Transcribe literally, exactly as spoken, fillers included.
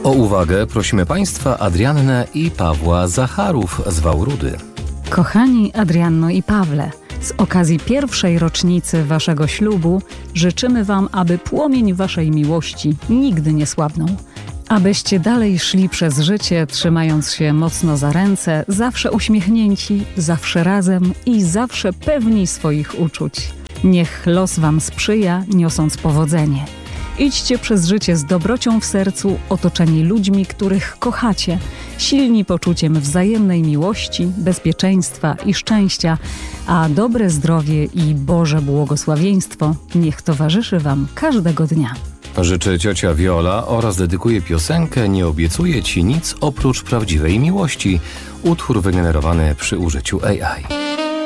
O uwagę prosimy Państwa Adriannę i Pawła Zacharów z Wałrudy. Kochani Adrianno i Pawle, z okazji pierwszej rocznicy Waszego ślubu życzymy Wam, aby płomień Waszej miłości nigdy nie słabnął. Abyście dalej szli przez życie, trzymając się mocno za ręce, zawsze uśmiechnięci, zawsze razem i zawsze pewni swoich uczuć. Niech los Wam sprzyja, niosąc powodzenie. Idźcie przez życie z dobrocią w sercu, otoczeni ludźmi, których kochacie, silni poczuciem wzajemnej miłości, bezpieczeństwa i szczęścia, a dobre zdrowie i Boże błogosławieństwo niech towarzyszy Wam każdego dnia. Życzy ciocia Wiola oraz dedykuje piosenkę Nie obiecuję Ci nic oprócz prawdziwej miłości, utwór wygenerowany przy użyciu A I.